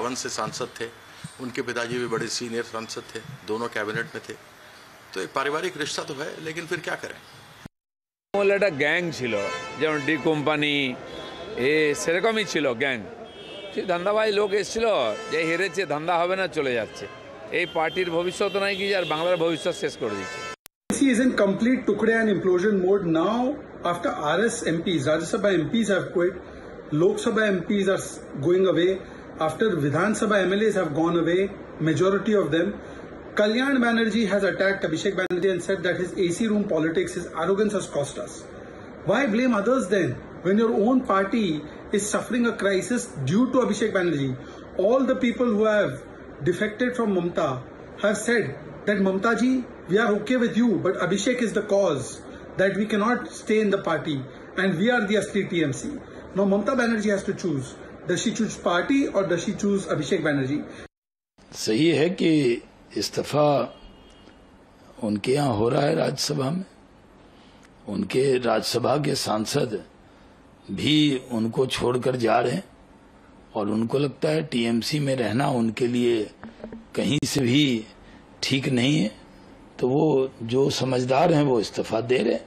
2011 से सांसद थे, उनके पिताजी भी बड़े सीनियर सांसद थे, दोनों कैबिनेट में थे। तो एक पारिवारिक रिश्ता तो है, लेकिन फिर क्या करें। একটা গ্যাং ছিল, যেমন ডি কোম্পানি সেরকমই ছিল গ্যাং। সেই ধান্দাবাজ লোক এসেছিল, যে হেরেছে ধান্দা হবে না চলে যাচ্ছে। এই পার্টির ভবিষ্যৎ নাই কি, আর বাংলার ভবিষ্যৎ শেষ করে দিচ্ছে। He is in complete tukde and implosion mode now. After RS MPs, Rajya Sabha MPs have quit, Lok Sabha MPs are going away. After Vidhan Sabha MLAs have gone away, majority of them. Kalyan Banerjee has attacked Abhishek Banerjee and said that his AC room politics, his arrogance has cost us. Why blame others then, when your own party is suffering a crisis due to Abhishek Banerjee? All the people who have defected from Mamta have said that Mamta ji, we are okay with you, but Abhishek is the cause that we cannot stay in the party and we are the asli TMC. Now Mamta Banerjee has to choose. Does she choose party or does she choose Abhishek Banerjee? सही है कि इस्तीफा उनके यहाँ हो रहा है राज्यसभा में। उनके राज्यसभा के सांसद भी उनको छोड़कर जा रहे हैं और उनको लगता है टीएमसी में रहना उनके लिए कहीं से भी ठीक नहीं है, तो वो जो समझदार हैं वो इस्तीफा दे रहे हैं।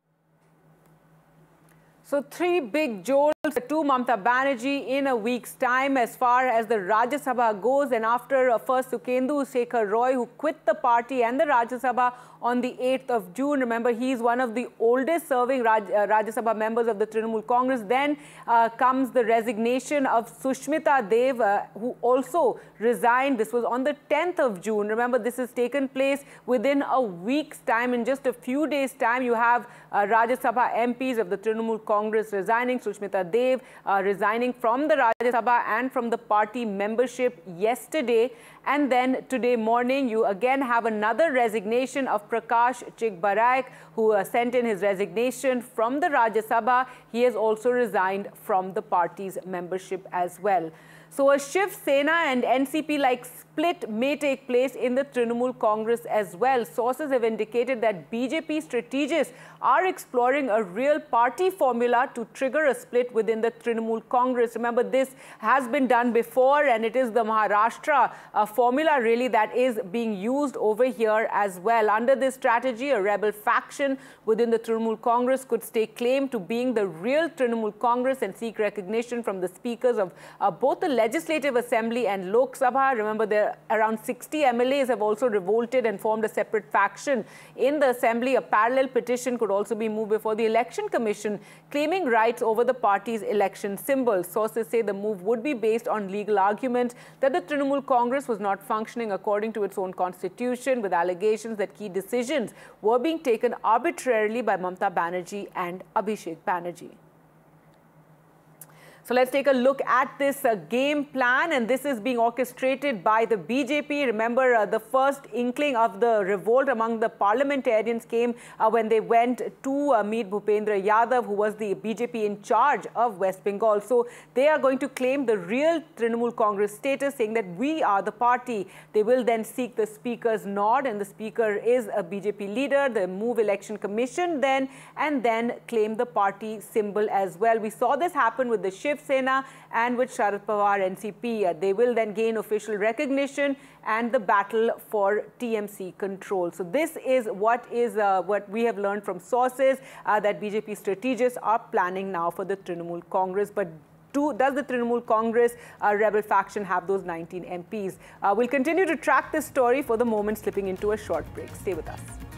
So 3 big jolts to Mamta Banerjee in a week's time as far as the Rajya Sabha goes, and after first Sukendu Shekhar Roy, who quit the party and the Rajya Sabha on the 8th of June. Remember, he is one of the oldest serving Rajya Sabha members of the Trinamool Congress. Then comes the resignation of Sushmita Dev, who also resigned. This was on the 10th of June. Remember, this has taken place within a week's time. In just a few days' time, you have Rajya Sabha MPs of the Trinamool Congress resigning. Sushmita Dev resigning from the Rajya Sabha and from the party membership yesterday. And then today morning, you again have another resignation of Prakash Chikbaraik, who sent in his resignation from the Rajya Sabha. He has also resigned from the party's membership as well. So a Shiv Sena and NCP-like split may take place in the Trinamool Congress as well. Sources have indicated that BJP strategists are exploring a real party formula to trigger a split within the Trinamool Congress. Remember, this has been done before, and it is the Maharashtra formula really that is being used over here as well. Under this strategy, a rebel faction within the Trinamool Congress could stake claim to being the real Trinamool Congress and seek recognition from the speakers of both the Legislative Assembly and Lok Sabha. Remember, there around 60 MLAs have also revolted and formed a separate faction in the Assembly. A parallel petition could also be moved before the Election Commission, claiming rights over the party's election symbols. Sources say the move would be based on legal argument that the Trinamool Congress was not functioning according to its own constitution, with allegations that key decisions were being taken arbitrarily by Mamta Banerjee and Abhishek Banerjee. So let's take a look at this game plan, and this is being orchestrated by the BJP. Remember, the first inkling of the revolt among the parliamentarians came when they went to meet Bhupendra Yadav, who was the BJP in charge of West Bengal. So they are going to claim the real Trinamool Congress status, saying that we are the party. They will then seek the speaker's nod, and the speaker is a BJP leader. They move Election Commission then, and then claim the party symbol as well. We saw this happen with the Shiv Sena and with Sharad Pawar NCP. They will then gain official recognition and the battle for TMC control. So this is what we have learned from sources that BJP strategists are planning now for the Trinamool Congress. But does the Trinamool Congress rebel faction have those 19 MPs? We'll continue to track this story. For the moment, slipping into a short break. Stay with us.